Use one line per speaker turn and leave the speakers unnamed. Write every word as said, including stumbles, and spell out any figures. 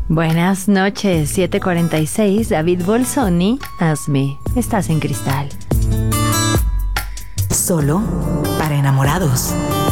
Buenas noches, siete cuarenta y seis, David Bolsoni, hazme, estás en Cristal.
Solo para enamorados.